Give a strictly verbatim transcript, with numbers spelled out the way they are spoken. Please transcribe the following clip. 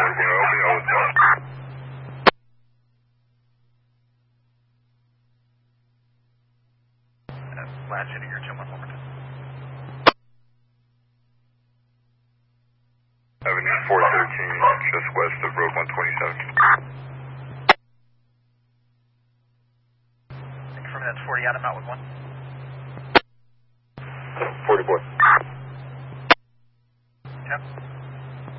Latch into your two one one more time. Avenue four thirteen, just west of Road one twenty-seven. Confirm that's forty Adam out with one. forty-four. Yep.